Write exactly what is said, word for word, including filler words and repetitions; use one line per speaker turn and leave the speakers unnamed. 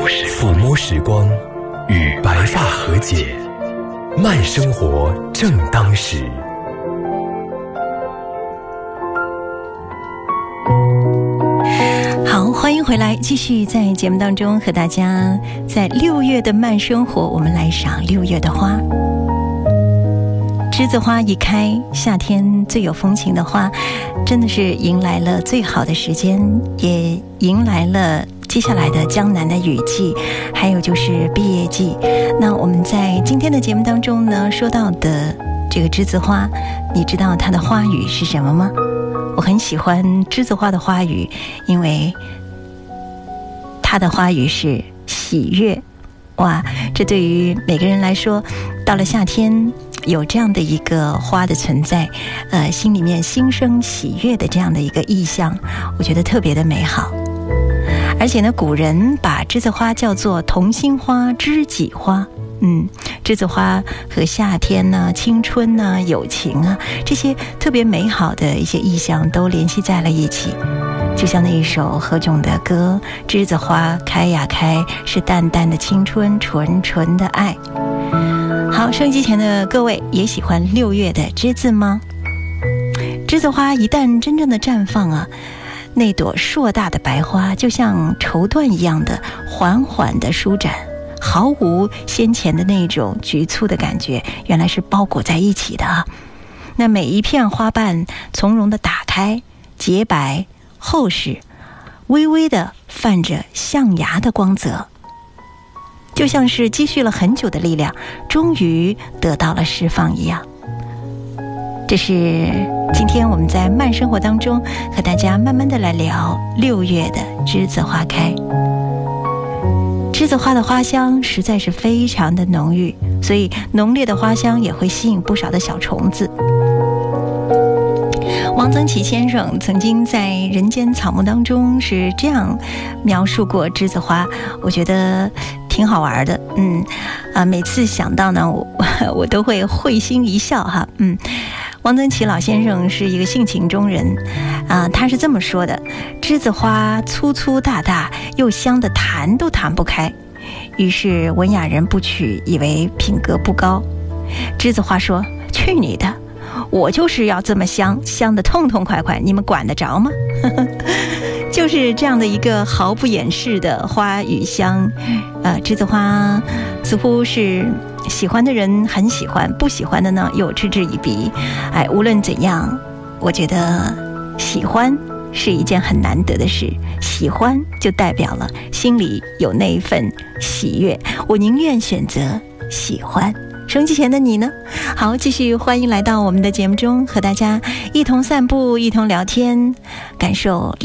抚摸时光，与白发和解，慢生活正当时。
好，欢迎回来，继续在节目当中和大家在六月的慢生活，我们来赏六月的花。栀子花一开，夏天最有风情的花，真的是迎来了最好的时间，也迎来了接下来的江南的雨季，还有就是毕业季。那我们在今天的节目当中呢，说到的这个栀子花，你知道它的花语是什么吗？我很喜欢栀子花的花语，因为它的花语是喜悦。哇，这对于每个人来说，到了夏天有这样的一个花的存在，呃，心里面心生喜悦的这样的一个意象，我觉得特别的美好。而且呢，古人把栀子花叫做同心花、知己花。嗯，栀子花和夏天呢、青春呢、友情啊，这些特别美好的一些意象都联系在了一起。就像那一首何炅的歌，栀子花开呀开，是淡淡的青春，纯纯的爱。好，收音机前的各位也喜欢六月的栀子吗？栀子花一旦真正的绽放啊，那朵硕大的白花就像绸缎一样的缓缓的舒展，毫无先前的那种局促的感觉，原来是包裹在一起的啊。那每一片花瓣从容的打开，洁白厚实，微微的泛着象牙的光泽，就像是积蓄了很久的力量，终于得到了释放一样。这是今天我们在慢生活当中和大家慢慢的来聊六月的栀子花开。栀子花的花香实在是非常的浓郁，所以浓烈的花香也会吸引不少的小虫子。王曾祺先生曾经在《人间草木》当中是这样描述过栀子花，我觉得挺好玩的。嗯，啊，每次想到呢，我我都会会心一笑哈。嗯，王曾祺老先生是一个性情中人，啊，他是这么说的：栀子花粗粗大大，又香的弹都弹不开。于是文雅人不取，以为品格不高。栀子花说：“去你的！我就是要这么香，香得痛痛快快，你们管得着吗？”就是这样的一个毫不掩饰的花与香。呃，栀子花似乎是喜欢的人很喜欢，不喜欢的呢又嗤之以鼻。哎，无论怎样，我觉得喜欢是一件很难得的事，喜欢就代表了心里有那一份喜悦，我宁愿选择喜欢。收音机前的你呢？好，继续欢迎来到我们的节目中，和大家一同散步，一同聊天，感受